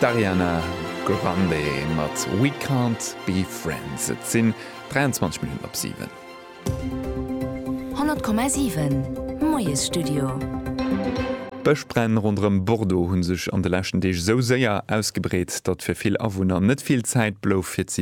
d'Ariana Grande mat We Can't Be Friends. Et sinn 23 Minuten ab 7. 100,7 Moies Studio. Bëchbrenn rondrem Bordeaux hunn sech an de lächen Deeg so séier ausgebreet, dat fir vill Awunner net viel Zäit blouf fir ze